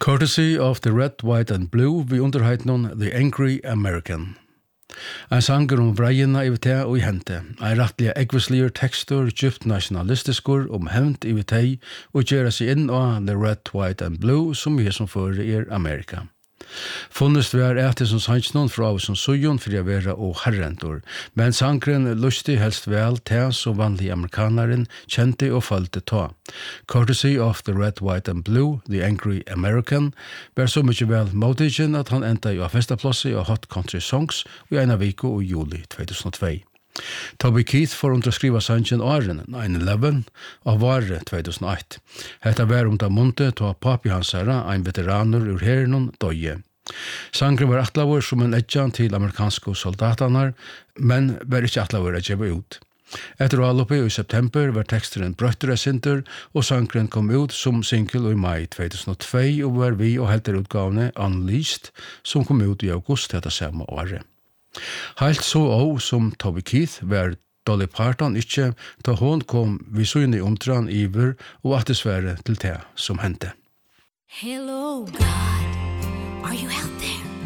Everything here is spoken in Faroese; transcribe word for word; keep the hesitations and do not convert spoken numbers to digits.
Courtesy of the Red, White and Blue vi underheitnon The Angry American. Ein sanger om vreiena i vite og i hente. Ein rattlige ekvislier tekstur, djupt nationalistiskur om hevnt i vite og gjøre seg inn av The Red, White and Blue som er som fører er Amerika. Funnest vi er etter som sannsnån fra av som sujon for å være og herrentor, men sangren lustig helst vel til som vanlig amerikaneren kjente og følte ta. Courtesy of the Red, White and Blue, The Angry American, ber så mye vel motigen at han enda i festaplasset og Hot Country Songs i en av viko i juli tjugohundratvå. Toby Keith får underskriva sangen åren nine eleven av vare tjugohundraett. Hetta var om da munte ta papi hansara, ein veteraner ur herrenon døye. Sangren var atlavur som en edjan til amerikanske soldatanar, men var ikkje atlavur a djeva ut. Etter alloppet i september var teksteren brøttere sinter, og sangren kom ut som single i mai tjugohundratvå og var vi og helter utgavne Unleashed, som kom ut i august dette samme året. Helt så også som Toby Keith var Dolly Parton ikke da hon kom vi søgne omtran iver og at det svære til det som hendte. Hello God, are you out there?